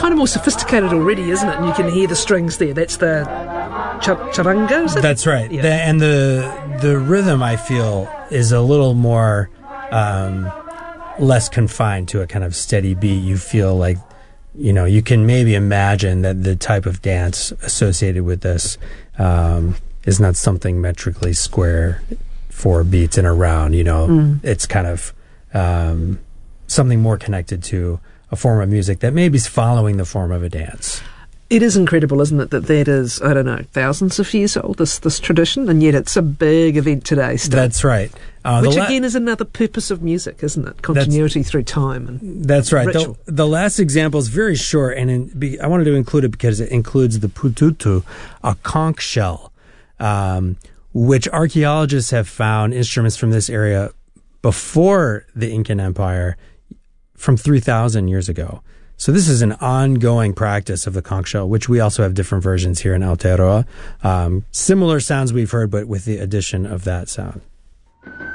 kind of more sophisticated already, isn't it? And you can hear the strings there. That's the charanga, is it? That's right. Yeah. And the rhythm, I feel, is a little more less confined to a kind of steady beat. You feel like, you can maybe imagine that the type of dance associated with this is not something metrically square, 4 beats in a round. It's kind of something more connected to a form of music that maybe is following the form of a dance. It is incredible, isn't it, that is, I don't know, thousands of years old, this tradition, and yet it's a big event today still. That's right. Which again is another purpose of music, isn't it? Continuity through time. That's right. Ritual. The last example is very short, and I wanted to include it because it includes the pututu, a conch shell, which archaeologists have found instruments from this area before the Incan Empire from 3,000 years ago. So this is an ongoing practice of the conch shell, which we also have different versions here in Aotearoa. Similar sounds we've heard, but with the addition of that sound.